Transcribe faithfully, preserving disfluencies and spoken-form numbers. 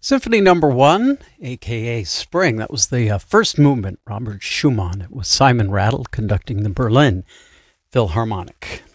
Symphony Number One, aka Spring. That was the uh, first movement, Robert Schumann. It was Simon Rattle conducting the Berlin Philharmonic.